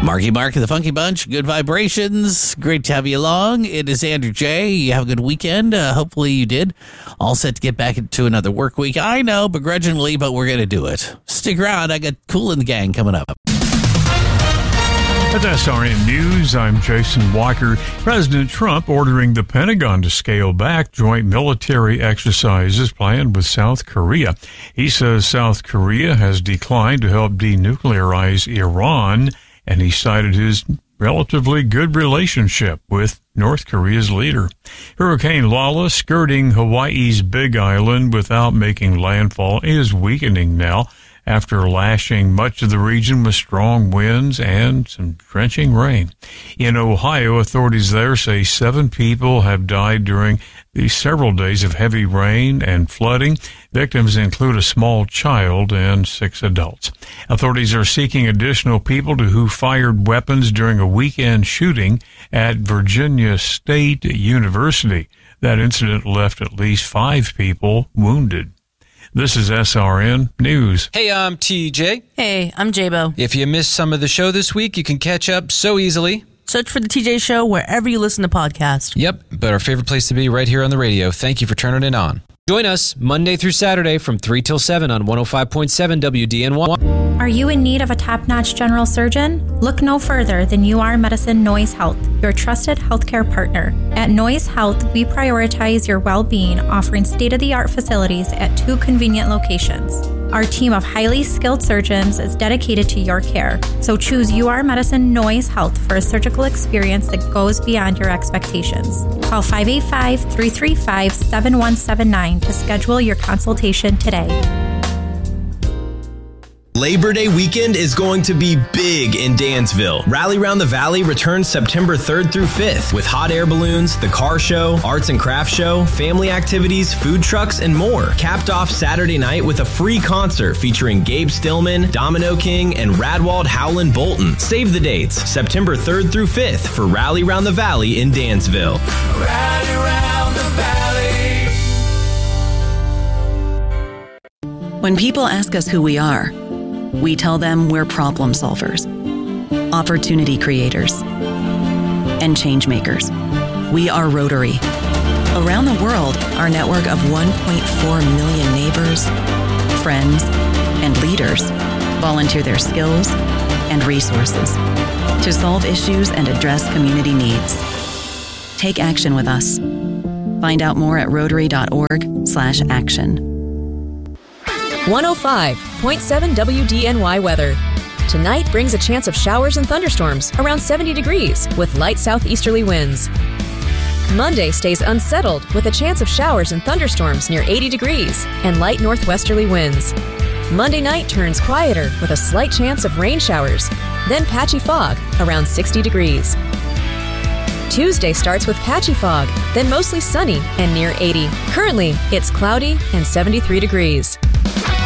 Marky Mark and the Funky Bunch, good vibrations. Great to have you along. It is Andrew J. You have a good weekend. Hopefully you did. All set to get back into another work week. I know, begrudgingly, but we're going to do it. Stick around. I got Kool and the Gang coming up. At SRN News, I'm Jason Walker. President Trump ordering the Pentagon to scale back joint military exercises planned with South Korea. He says South Korea has declined to help denuclearize Iran, and he cited his relatively good relationship with North Korea's leader. Hurricane Lala, skirting Hawaii's Big Island without making landfall, is weakening now after lashing much of the region with strong winds and some drenching rain. In Ohio, authorities there say 7 people have died during the several days of heavy rain and flooding. Victims include a small child and 6 adults. Authorities are seeking additional people who fired weapons during a weekend shooting at Virginia State University. That incident left at least 5 people wounded. This is SRN News. Hey, I'm TJ. Hey, I'm J-Bo. If you missed some of the show this week, you can catch up so easily. Search for The TJ Show wherever you listen to podcasts. Yep, but our favorite place to be right here on the radio. Thank you for turning it on. Join us Monday through Saturday from 3 till 7 on 105.7 WDNY. Are you in need of a top-notch general surgeon? Look no further than UR Medicine Noise Health, your trusted healthcare partner. At Noise Health, we prioritize your well-being, offering state-of-the-art facilities at 2 convenient locations. Our team of highly skilled surgeons is dedicated to your care, so choose UR Medicine Noise Health for a surgical experience that goes beyond your expectations. Call 585-335-7179 to schedule your consultation today. Labor Day weekend is going to be big in Dansville. Rally Round the Valley returns September 3rd through 5th with hot air balloons, the car show, arts and crafts show, family activities, food trucks, and more. Capped off Saturday night with a free concert featuring Gabe Stillman, Domino King, and Radwald Howland Bolton. Save the dates, September 3rd through 5th for Rally Round the Valley in Dansville. Rally Round the Valley. When people ask us who we are, we tell them we're problem solvers, opportunity creators, and change makers. We are Rotary. Around the world, our network of 1.4 million neighbors, friends, and leaders volunteer their skills and resources to solve issues and address community needs. Take action with us. Find out more at rotary.org/action. 105.7 WDNY weather. Tonight brings a chance of showers and thunderstorms around 70 degrees with light southeasterly winds. Monday stays unsettled with a chance of showers and thunderstorms near 80 degrees and light northwesterly winds. Monday night turns quieter with a slight chance of rain showers, then patchy fog around 60 degrees. Tuesday starts with patchy fog, then mostly sunny and near 80. Currently, it's cloudy and 73 degrees.